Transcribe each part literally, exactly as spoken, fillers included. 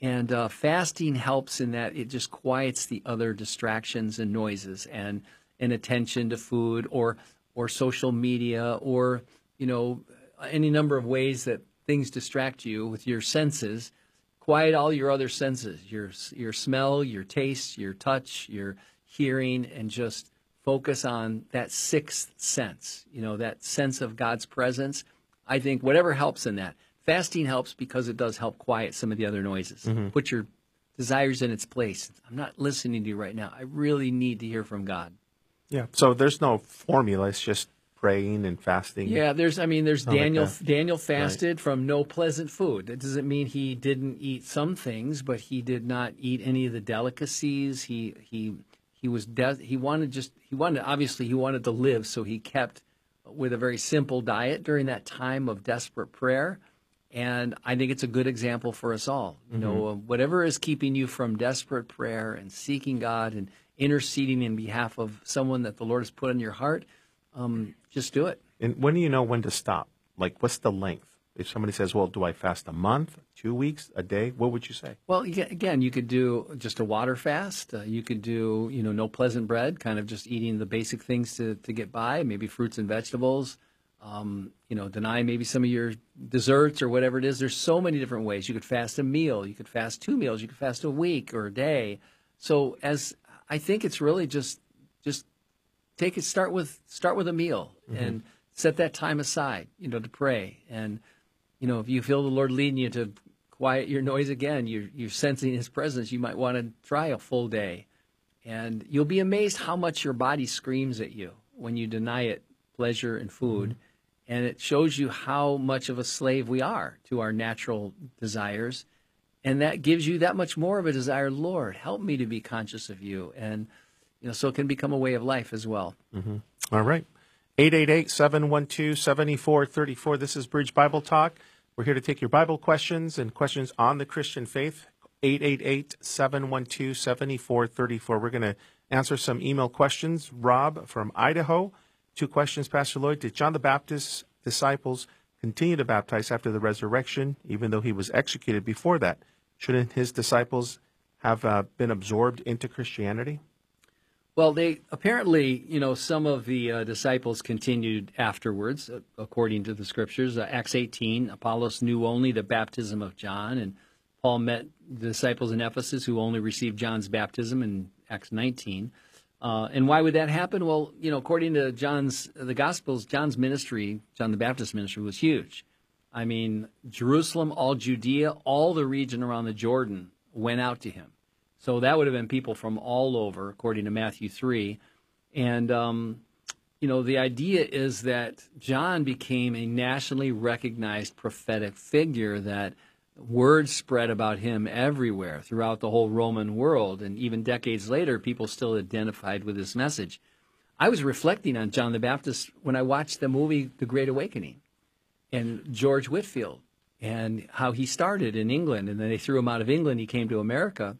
And uh, fasting helps in that it just quiets the other distractions and noises and, and attention to food or or social media or, you know, any number of ways that things distract you with your senses. Quiet all your other senses, your your smell, your taste, your touch, your hearing, and just focus on that sixth sense, you know, that sense of God's presence. I think whatever helps in that. Fasting helps because it does help quiet some of the other noises. Mm-hmm. Put your desires in its place. I'm not listening to you right now. I really need to hear from God. Yeah. So there's no formula. It's just praying and fasting. Yeah. There's. I mean, there's Daniel. Like Daniel fasted right. from no pleasant food. That doesn't mean he didn't eat some things, but he did not eat any of the delicacies. He he he was. De- he wanted just. He wanted. Obviously, he wanted to live, so he kept with a very simple diet during that time of desperate prayer. And I think it's a good example for us all. You mm-hmm. know, uh, whatever is keeping you from desperate prayer and seeking God and interceding in behalf of someone that the Lord has put in your heart, um, just do it. And when do you know when to stop? Like, what's the length? If somebody says, well, do I fast a month, two weeks, a day? What would you say? Well, again, you could do just a water fast. Uh, you could do, you know, no pleasant bread, kind of just eating the basic things to, to get by, maybe fruits and vegetables. Um, you know, deny maybe some of your desserts or whatever it is. There's so many different ways. You could fast a meal. You could fast two meals. You could fast a week or a day. So as I think it's really just just take it. Start with start with a meal mm-hmm. and set that time aside. You know, to pray. And you know, if you feel the Lord leading you to quiet your noise again, you're you're sensing His presence. You might want to try a full day, and you'll be amazed how much your body screams at you when you deny it pleasure and food. Mm-hmm. And it shows you how much of a slave we are to our natural desires. And that gives you that much more of a desire, Lord, help me to be conscious of you. And, you know, so it can become a way of life as well. Mm-hmm. All right. eight eight eight, seven one two, seven four three four. This is Bridge Bible Talk. We're here to take your Bible questions and questions on the Christian faith. eight eight eight, seven one two, seven four three four. We're going to answer some email questions. Rob from Idaho. Two questions, Pastor Lloyd. Did John the Baptist's disciples continue to baptize after the resurrection, even though he was executed before that? Shouldn't his disciples have uh, been absorbed into Christianity? Well, they apparently, you know, some of the uh, disciples continued afterwards, uh, according to the scriptures. Uh, Acts eighteen, Apollos knew only the baptism of John, and Paul met the disciples in Ephesus who only received John's baptism in Acts nineteen. Uh, and why would that happen? Well, you know, according to John's, the Gospels, John's ministry, John the Baptist ministry, was huge. I mean, Jerusalem, all Judea, all the region around the Jordan went out to him. So that would have been people from all over, according to Matthew three. And, um, you know, the idea is that John became a nationally recognized prophetic figure, that word spread about him everywhere throughout the whole Roman world. And even decades later, people still identified with this message. I was reflecting on John the Baptist when I watched the movie The Great Awakening and George Whitefield and how he started in England. And then they threw him out of England. He came to America.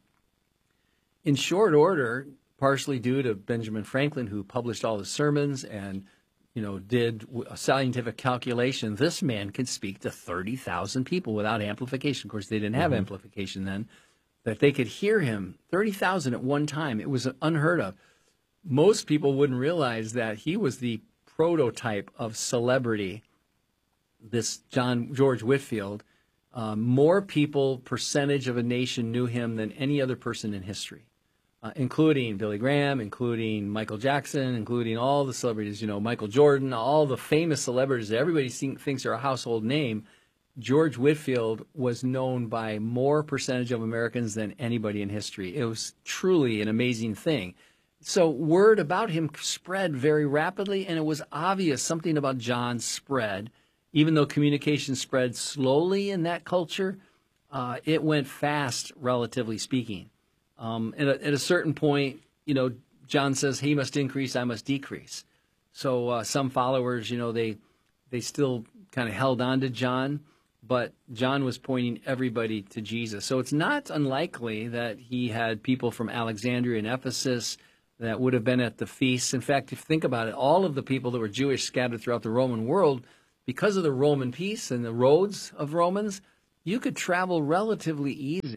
In short order, partially due to Benjamin Franklin, who published all his sermons and you know, did a scientific calculation, this man could speak to thirty thousand people without amplification. Of course, they didn't have mm-hmm. amplification then, that they could hear him, thirty thousand at one time. It was unheard of. Most people wouldn't realize that he was the prototype of celebrity, this John George Whitefield. Um, more people, percentage of a nation, knew him than any other person in history. Uh, including Billy Graham, including Michael Jackson, including all the celebrities, you know, Michael Jordan, all the famous celebrities that everybody see, thinks are a household name. George Whitefield was known by more percentage of Americans than anybody in history. It was truly an amazing thing. So word about him spread very rapidly, and it was obvious something about John spread. Even though communication spread slowly in that culture, uh, it went fast, relatively speaking. Um, and at, at a certain point, you know, John says, he must increase, I must decrease. So uh, some followers, you know, they they still kind of held on to John, but John was pointing everybody to Jesus. So it's not unlikely that he had people from Alexandria and Ephesus that would have been at the feasts. In fact, if you think about it, all of the people that were Jewish scattered throughout the Roman world, because of the Roman peace and the roads of Romans, you could travel relatively easy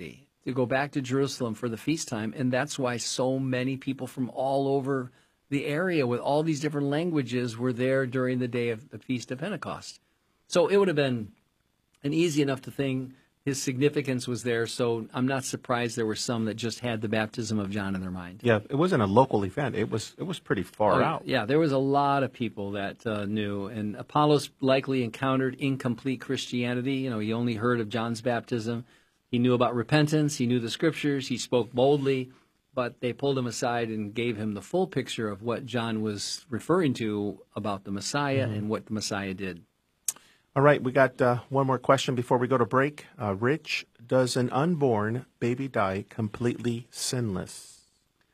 to go back to Jerusalem for the feast time, and that's why so many people from all over the area with all these different languages were there during the day of the Feast of Pentecost. So it would have been an easy enough to thing. His significance was there, so I'm not surprised there were some that just had the baptism of John in their mind. Yeah, it wasn't a local event. It was it was pretty far Oh, out. Yeah, there was a lot of people that uh, knew, and Apollos likely encountered incomplete Christianity. You know, he only heard of John's baptism. He knew about repentance. He knew the Scriptures. He spoke boldly, but they pulled him aside and gave him the full picture of what John was referring to about the Messiah mm-hmm. and what the Messiah did. All right, we got uh, one more question before we go to break. Uh, Rich, does an unborn baby die completely sinless?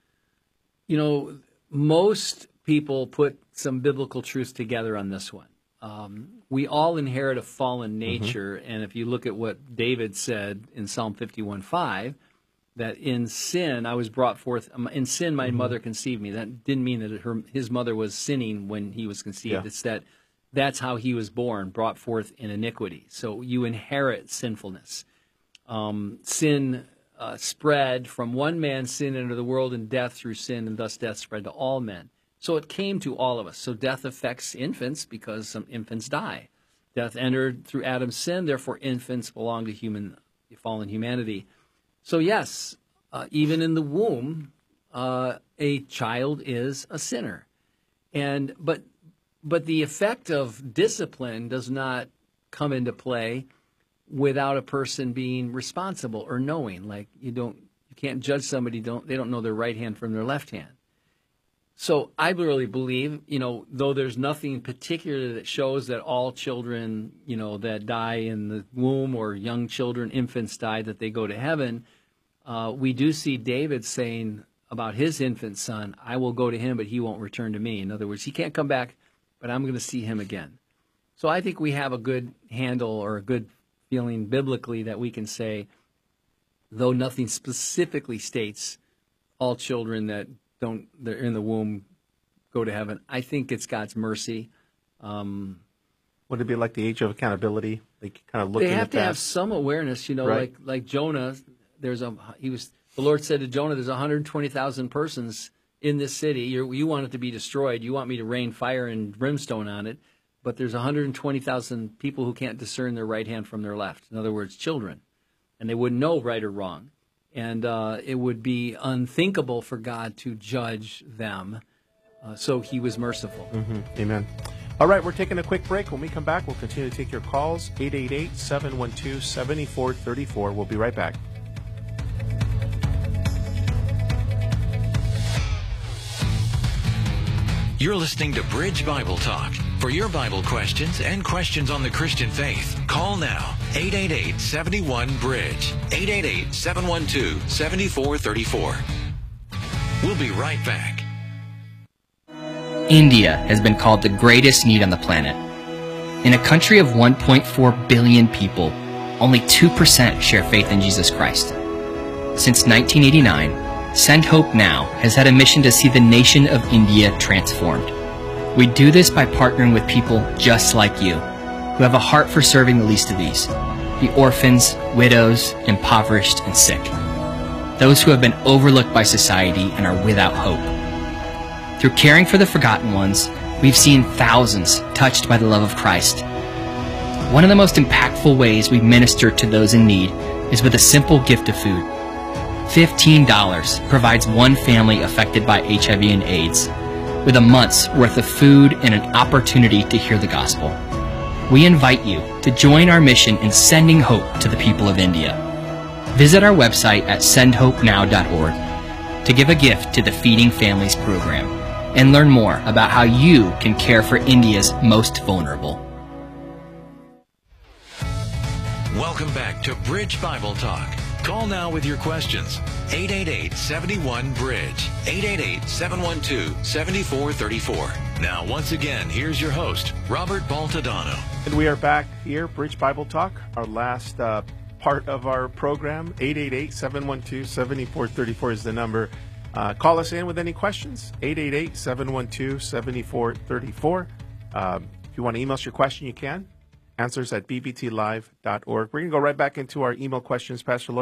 You know, most people put some biblical truth together on this one. Um, we all inherit a fallen nature, mm-hmm. and if you look at what David said in Psalm fifty-one five, that in sin I was brought forth, in sin my mm-hmm. mother conceived me. That didn't mean that her, his mother was sinning when he was conceived. Yeah. It's that that's how he was born, brought forth in iniquity. So you inherit sinfulness. Um, sin uh, spread from one man's sin into the world, and death through sin, and thus death spread to all men. So it came to all of us. So death affects infants because some infants die. Death entered through Adam's sin, therefore infants belong to human, fallen humanity. So yes, uh, even in the womb, uh, a child is a sinner. And but but the effect of discipline does not come into play without a person being responsible or knowing. Like you don't, you can't judge somebody don't they don't know their right hand from their left hand. So I really believe, you know, though there's nothing particular that shows that all children, you know, that die in the womb or young children, infants die, that they go to heaven, uh, we do see David saying about his infant son, I will go to him, but he won't return to me. In other words, he can't come back, but I'm going to see him again. So I think we have a good handle or a good feeling biblically that we can say, though nothing specifically states all children that don't they're in the womb go to heaven, I think it's God's mercy. Um, Would it be like the age of accountability? Like kind of looking they have at to that? have some awareness, you know, right. like like Jonah. There's a he was the Lord said to Jonah, "There's one hundred twenty thousand persons in this city. You're, you want it to be destroyed. You want me to rain fire and brimstone on it, but there's one hundred twenty thousand people who can't discern their right hand from their left. In other words, children, and they wouldn't know right or wrong." And uh, it would be unthinkable for God to judge them. Uh, so he was merciful. Mm-hmm. Amen. All right, we're taking a quick break. When we come back, we'll continue to take your calls. eight eight eight, seven one two, seven four three four. We'll be right back. You're listening to Bridge Bible Talk. For your Bible questions and questions on the Christian faith, call now. eight eight eight, seven one, bridge. eight eight eight, seven one two, seven four three four. We'll be right back. India has been called the greatest need on the planet. In a country of one point four billion people, only two percent share faith in Jesus Christ. Since nineteen eighty-nine, Send Hope Now has had a mission to see the nation of India transformed. We do this by partnering with people just like you, who have a heart for serving the least of these, the orphans, widows, impoverished, and sick, those who have been overlooked by society and are without hope. Through caring for the forgotten ones, we've seen thousands touched by the love of Christ. One of the most impactful ways we minister to those in need is with a simple gift of food. fifteen dollars provides one family affected by H I V and AIDS with a month's worth of food and an opportunity to hear the gospel. We invite you to join our mission in sending hope to the people of India. Visit our website at send hope now dot org to give a gift to the Feeding Families program and learn more about how you can care for India's most vulnerable. Welcome back to Bridge Bible Talk. Call now with your questions. eight eight eight, seven one, bridge. eight eight eight, seven one two, seven four three four. Now, once again, here's your host, Robert Baltadano. And we are back here, Bridge Bible Talk, our last uh, part of our program. eight eight eight, seven one two, seven four three four is the number. Uh, call us in with any questions. eight eight eight, seven one two, seven four three four. Um, if you want to email us your question, you can. Answers at b b t live dot org. We're going to go right back into our email questions, Pastor Lloyd.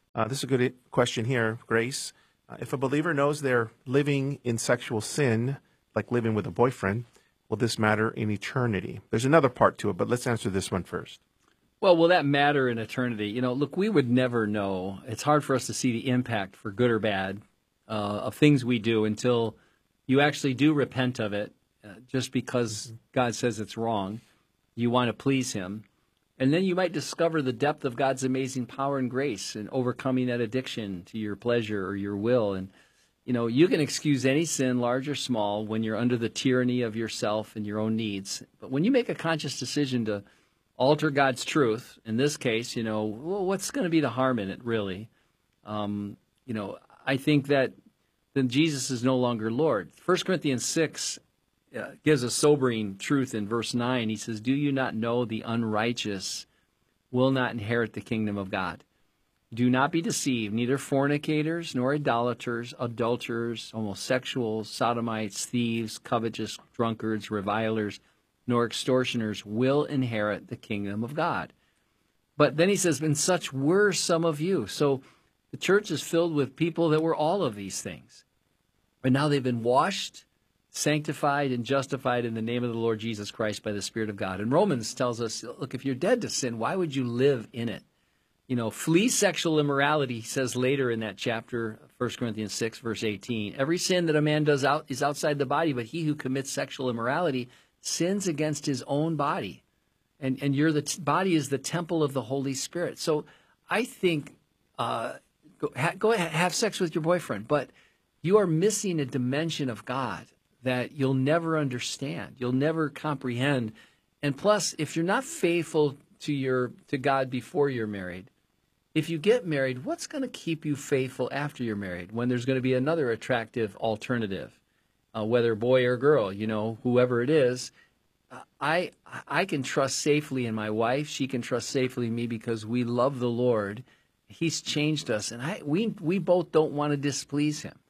Uh, this is a good question here, Grace. Uh, if a believer knows they're living in sexual sin, like living with a boyfriend, will this matter in eternity? There's another part to it, but let's answer this one first. Well, will that matter in eternity? You know, look, we would never know. It's hard for us to see the impact, for good or bad, uh, of things we do until you actually do repent of it, uh, just because God says it's wrong. You want to please him. And then you might discover the depth of God's amazing power and grace in overcoming that addiction to your pleasure or your will. And, you know, you can excuse any sin, large or small, when you're under the tyranny of yourself and your own needs. But when you make a conscious decision to alter God's truth, in this case, you know, well, what's going to be the harm in it, really? Um, you know, I think that then Jesus is no longer Lord. First Corinthians six uh, gives a sobering truth in verse nine. He says, do you not know the unrighteous will not inherit the kingdom of God? Do not be deceived, neither fornicators, nor idolaters, adulterers, homosexuals, sodomites, thieves, covetous, drunkards, revilers, nor extortioners will inherit the kingdom of God. But then he says, and such were some of you. So the church is filled with people that were all of these things. But now they've been washed, sanctified, and justified in the name of the Lord Jesus Christ by the Spirit of God. And Romans tells us, look, if you're dead to sin, why would you live in it? You know, flee sexual immorality, he says later in that chapter, First Corinthians six, verse eighteen. Every sin that a man does out is outside the body, but he who commits sexual immorality sins against his own body. And and you're the t- body is the temple of the Holy Spirit. So I think uh, go, ha, go ahead, have sex with your boyfriend, but you are missing a dimension of God that you'll never understand. You'll never comprehend. And plus, if you're not faithful to your to God before you're married, if you get married, what's going to keep you faithful after you're married when there's going to be another attractive alternative, uh, whether boy or girl, you know, whoever it is? Uh, I I can trust safely in my wife. She can trust safely in me because we love the Lord. He's changed us, and I we we both don't want to displease him.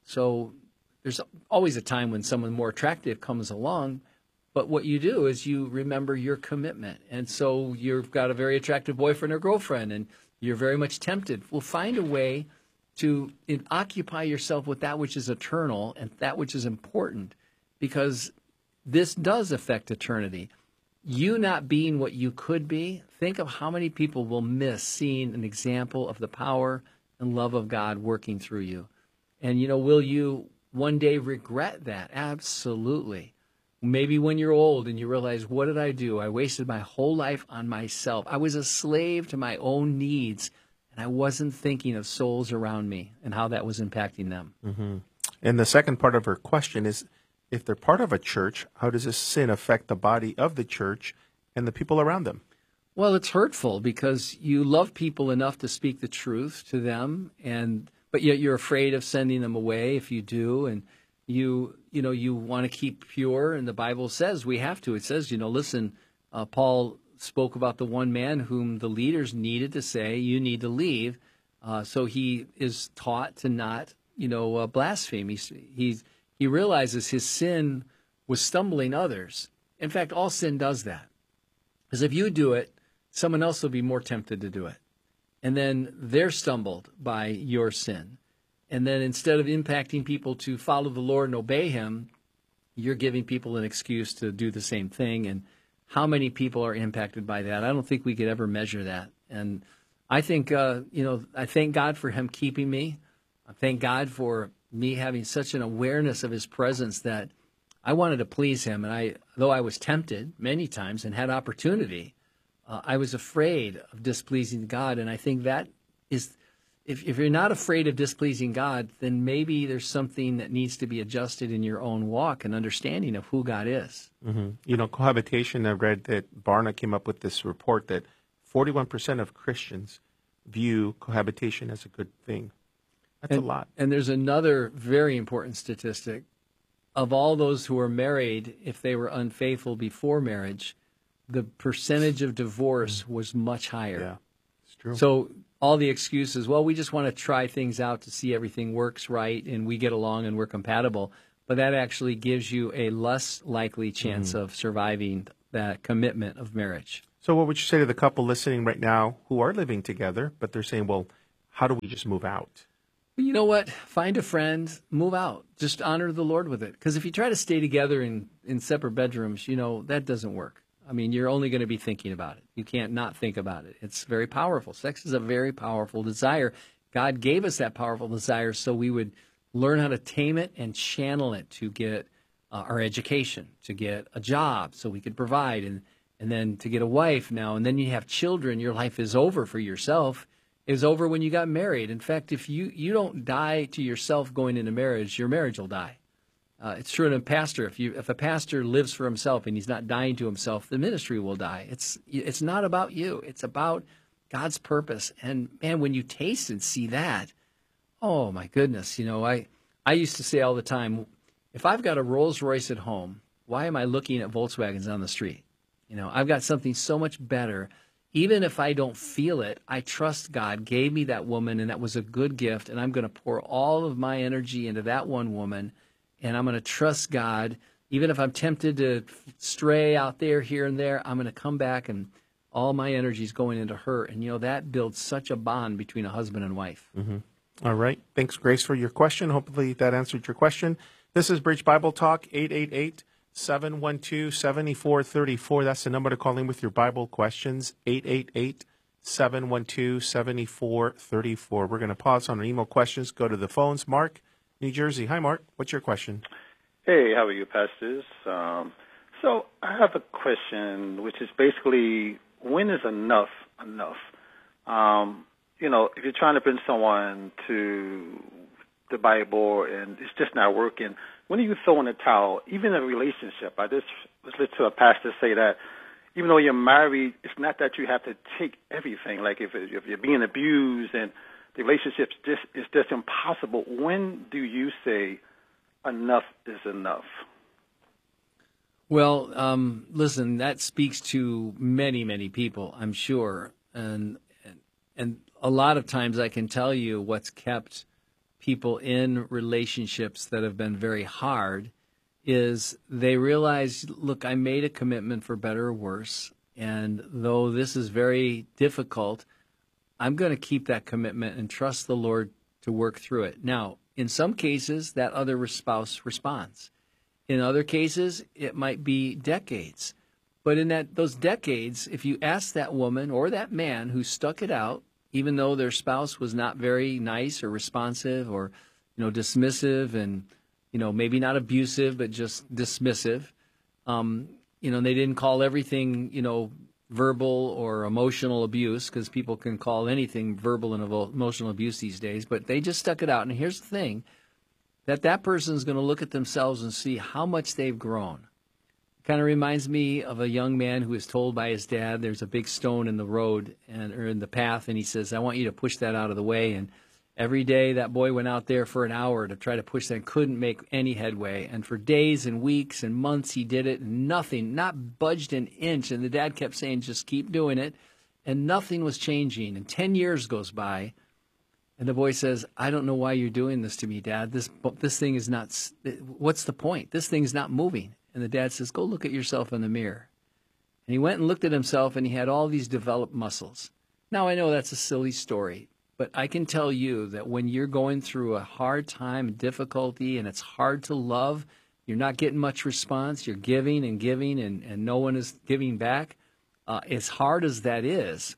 So there's always a time when someone more attractive comes along, but what you do is you remember your commitment. And so you've got a very attractive boyfriend or girlfriend, and you're very much tempted. Well, find a way to in, occupy yourself with that which is eternal and that which is important, because this does affect eternity. You not being what you could be, think of how many people will miss seeing an example of the power and love of God working through you. And, you know, will you one day regret that? Absolutely. Maybe when you're old and you realize, what did I do? I wasted my whole life on myself. I was a slave to my own needs, and I wasn't thinking of souls around me and how that was impacting them. Mm-hmm. And the second part of her question is, if they're part of a church, how does this sin affect the body of the church and the people around them? Well, it's hurtful because you love people enough to speak the truth to them, and but yet you're afraid of sending them away if you do, and you you know you want to keep pure, and the Bible says we have to. It says, you know, listen, uh, Paul spoke about the one man whom the leaders needed to say, you need to leave, uh, so he is taught to not, you know, uh, blaspheme. He's, he's He realizes his sin was stumbling others. In fact, all sin does that. Because if you do it, someone else will be more tempted to do it. And then they're stumbled by your sin. And then instead of impacting people to follow the Lord and obey him, you're giving people an excuse to do the same thing. And how many people are impacted by that? I don't think we could ever measure that. And I think, uh, you know, I thank God for him keeping me. I thank God for me having such an awareness of his presence that I wanted to please him. And I, though I was tempted many times and had opportunity, uh, I was afraid of displeasing God. And I think that is, if, if you're not afraid of displeasing God, then maybe there's something that needs to be adjusted in your own walk and understanding of who God is. Mm-hmm. You know, cohabitation, I read that Barna came up with this report that forty-one percent of Christians view cohabitation as a good thing. That's and, a lot. And there's another very important statistic. Of all those who are married, if they were unfaithful before marriage, the percentage of divorce was much higher. Yeah, it's true. So all the excuses, well, we just want to try things out to see everything works right and we get along and we're compatible. But that actually gives you a less likely chance mm-hmm. of surviving that commitment of marriage. So what would you say to the couple listening right now who are living together, but they're saying, well, how do we just move out? You know what? Find a friend, move out. Just honor the Lord with it. Because if you try to stay together in, in separate bedrooms, you know, that doesn't work. I mean, you're only going to be thinking about it. You can't not think about it. It's very powerful. Sex is a very powerful desire. God gave us that powerful desire so we would learn how to tame it and channel it to get uh, our education, to get a job so we could provide, and, and then to get a wife now. And then you have children. Your life is over for yourself. It was over when you got married. In fact, if you, you don't die to yourself going into marriage, your marriage will die. Uh, it's true in a pastor. If you if a pastor lives for himself and he's not dying to himself, the ministry will die. It's it's not about you. It's about God's purpose. And man, when you taste and see that, oh my goodness, you know, I I used to say all the time, if I've got a Rolls Royce at home, why am I looking at Volkswagens on the street? You know, I've got something so much better. Even if I don't feel it, I trust God gave me that woman, and that was a good gift, and I'm going to pour all of my energy into that one woman. And I'm going to trust God. Even if I'm tempted to stray out there, here and there, I'm going to come back, and all my energy is going into her. And, you know, that builds such a bond between a husband and wife. Mm-hmm. All right. Thanks, Grace, for your question. Hopefully that answered your question. This is Bridge Bible Talk, eight eight eight, seven one two, seven four three four. That's the number to call in with your Bible questions, eight eight eight, seven one two, seven four three four. We're going to pause on our email questions, go to the phones. Mark, New Jersey. Hi, Mark. What's your question? Hey, how are you, pastors? Um, so I have a question, which is basically, when is enough enough? Um, you know, if you're trying to bring someone to the Bible and it's just not working, when are you throwing the towel? Even in a relationship, I just listened to a pastor say that even though you're married, it's not that you have to take everything. Like if, if you're being abused and the relationship just is just impossible. When do you say enough is enough? Well, um, listen, that speaks to many, many people, I'm sure. And, and and a lot of times I can tell you what's kept people in relationships that have been very hard is they realize, look, I made a commitment for better or worse. And though this is very difficult, I'm going to keep that commitment and trust the Lord to work through it. Now, in some cases, that other spouse responds. In other cases, it might be decades. But in that those decades, if you ask that woman or that man who stuck it out, even though their spouse was not very nice or responsive or, you know, dismissive and, you know, maybe not abusive, but just dismissive, um, you know, they didn't call everything, you know, verbal or emotional abuse, because people can call anything verbal and emotional abuse these days, but they just stuck it out. And here's the thing, that that person is going to look at themselves and see how much they've grown. It kind of reminds me of a young man who was told by his dad, there's a big stone in the road and or in the path, and he says, I want you to push that out of the way. And every day that boy went out there for an hour to try to push that, couldn't make any headway. And for days and weeks and months he did it, and nothing, not budged an inch. And the dad kept saying, just keep doing it. And nothing was changing. And ten years goes by, and the boy says, I don't know why you're doing this to me, Dad. This this thing is not, what's the point? This thing's not moving. And the dad says, go look at yourself in the mirror. And he went and looked at himself, and he had all these developed muscles. Now, I know that's a silly story, but I can tell you that when you're going through a hard time, difficulty, and it's hard to love, you're not getting much response, you're giving and giving, and, and no one is giving back, uh, as hard as that is,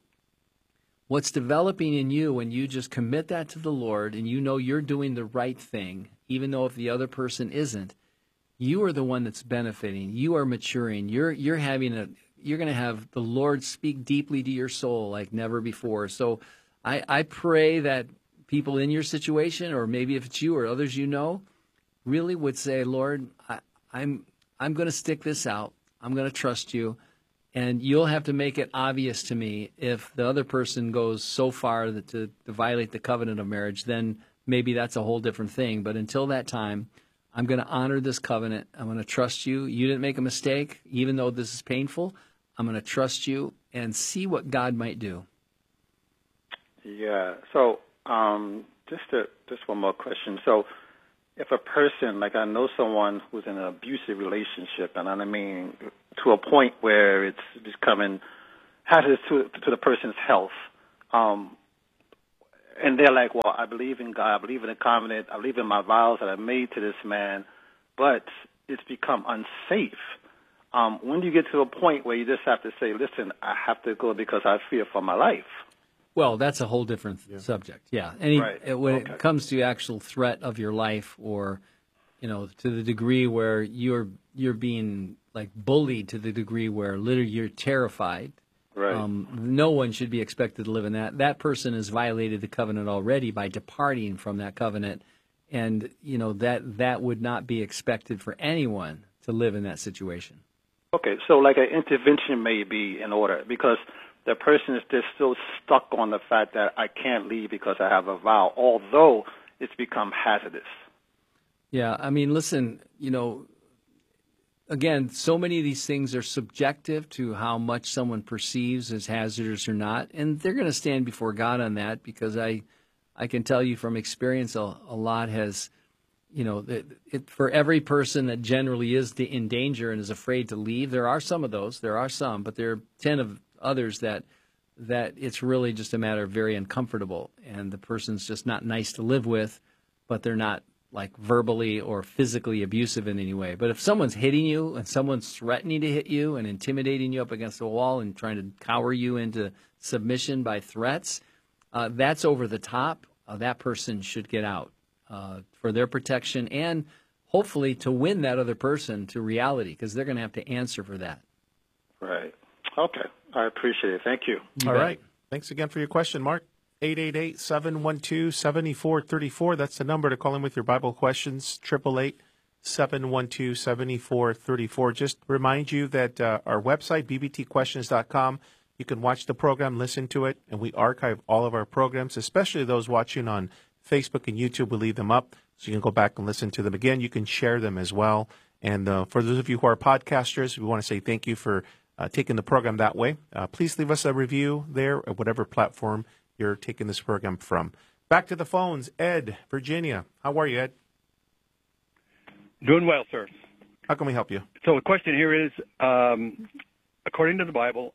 what's developing in you when you just commit that to the Lord and you know you're doing the right thing, even though if the other person isn't, you are the one that's benefiting. You are maturing. You're you're having a you're going to have the Lord speak deeply to your soul like never before. So I, I pray that people in your situation, or maybe if it's you or others you know, really would say, Lord, I, I'm I'm going to stick this out. I'm going to trust you. And you'll have to make it obvious to me if the other person goes so far that to, to violate the covenant of marriage, then maybe that's a whole different thing. But until that time, I'm going to honor this covenant. I'm going to trust you. You didn't make a mistake, even though this is painful. I'm going to trust you and see what God might do. Yeah. So um, just to, just one more question. So if a person, like I know someone who's in an abusive relationship, and I mean to a point where it's becoming hazardous to, to the person's health, um, and they're like, well, I believe in God, I believe in the covenant, I believe in my vows that I made to this man, but it's become unsafe. Um, when do you get to a point where you just have to say, listen, I have to go because I fear for my life? Well, that's a whole different yeah. subject. Yeah. Any, right. it, when okay. it comes to actual threat of your life, or, you know, to the degree where you're you're being like bullied, to the degree where literally you're terrified. Right. Um, no one should be expected to live in that. That person has violated the covenant already by departing from that covenant, and you know that that would not be expected for anyone to live in that situation. Okay, so like an intervention may be in order because the person is just still stuck on the fact that I can't leave because I have a vow, although it's become hazardous. Yeah, I mean, listen, you know, again, so many of these things are subjective to how much someone perceives as hazardous or not, and they're going to stand before God on that because I, I can tell you from experience, a, a lot has, you know, it, it, for every person that generally is in danger and is afraid to leave, there are some of those, there are some, but there are ten of others that that it's really just a matter of very uncomfortable, and the person's just not nice to live with, but they're not like verbally or physically abusive in any way. But if someone's hitting you and someone's threatening to hit you and intimidating you up against a wall and trying to cower you into submission by threats, uh, that's over the top. Uh, that person should get out uh, for their protection and hopefully to win that other person to reality, because they're going to have to answer for that. Right. Okay. I appreciate it. Thank you. you All bet. right. Thanks again for your question, Mark. eight eight eight, seven one two, seven four three four. That's the number to call in with your Bible questions, eight eight eight, seven one two, seven four three four. Just remind you that uh, our website, b b t questions dot com, you can watch the program, listen to it, and we archive all of our programs, especially those watching on Facebook and YouTube. We leave them up, so you can go back and listen to them again. You can share them as well. And uh, for those of you who are podcasters, we want to say thank you for uh, taking the program that way. Uh, please leave us a review there at whatever platform you're taking this program from. Back to the phones. Ed, Virginia. How are you, Ed? Doing well, sir. How can we help you? So the question here is, um, according to the Bible,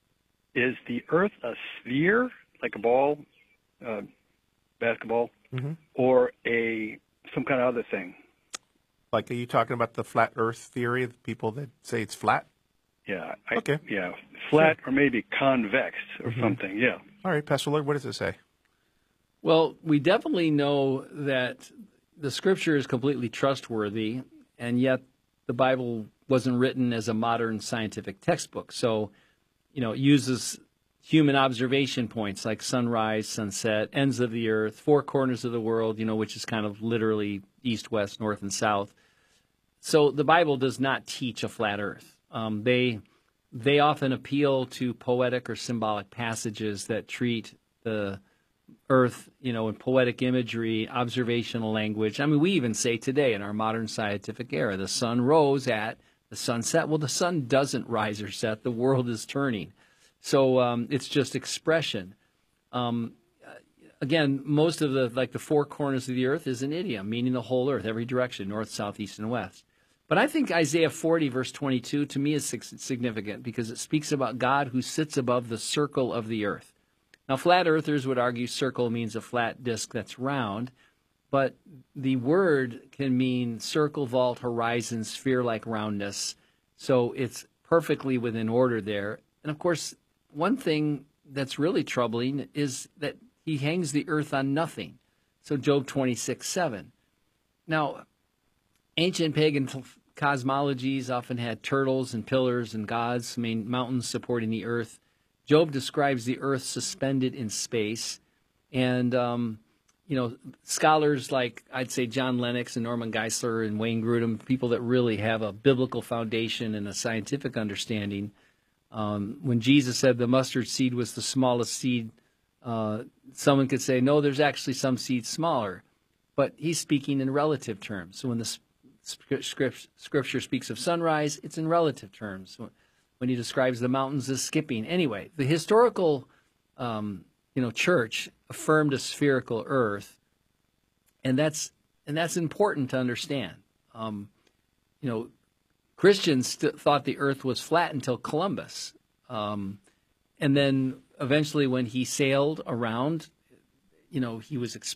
is the earth a sphere, like a ball, uh, basketball, mm-hmm. or a some kind of other thing? Like, are you talking about the flat earth theory, the people that say it's flat? Yeah. I, okay. Yeah, flat sure. or maybe convex or mm-hmm. something, yeah. All right, Pastor Lloyd, what does it say? Well, we definitely know that the Scripture is completely trustworthy, and yet the Bible wasn't written as a modern scientific textbook. So, you know, it uses human observation points like sunrise, sunset, ends of the earth, four corners of the world, you know, which is kind of literally east, west, north, and south. So the Bible does not teach a flat earth. Um, they they often appeal to poetic or symbolic passages that treat the earth, you know, in poetic imagery, observational language. I mean, we even say today in our modern scientific era, the sun rose at the sunset. Well, the sun doesn't rise or set. The world is turning. So um, it's just expression. Um, again, most of the, like the four corners of the earth is an idiom, meaning the whole earth, every direction, north, south, east, and west. But I think Isaiah forty, verse twenty-two, to me is significant because it speaks about God who sits above the circle of the earth. Now, flat earthers would argue circle means a flat disk that's round, but the word can mean circle, vault, horizon, sphere-like roundness. So it's perfectly within order there. And, of course, one thing that's really troubling is that he hangs the earth on nothing. So Job twenty-six, seven. Now, ancient pagan cosmologies often had turtles and pillars and gods, I mean, mountains supporting the earth. Job describes the earth suspended in space. And, um, you know, scholars like, I'd say, John Lennox and Norman Geisler and Wayne Grudem, people that really have a biblical foundation and a scientific understanding, um, when Jesus said the mustard seed was the smallest seed, uh, someone could say, no, there's actually some seeds smaller. But he's speaking in relative terms. So when the Scripture speaks of sunrise, it's in relative terms. When he describes the mountains as skipping. Anyway, the historical, um, you know, church affirmed a spherical earth, and that's and that's important to understand. Um, you know, Christians st- thought the earth was flat until Columbus, um, and then eventually when he sailed around, you know, he was